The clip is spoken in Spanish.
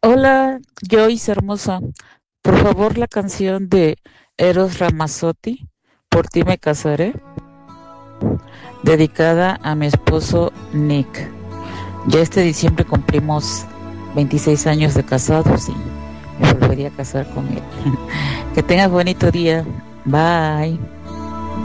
Hola, Joyce hermosa. Por favor, la canción de Eros Ramazzotti, Por ti me casaré, dedicada a mi esposo Nick. Ya este diciembre cumplimos 26 años de casados y me volvería a casar con él. Que tengas bonito día. Bye.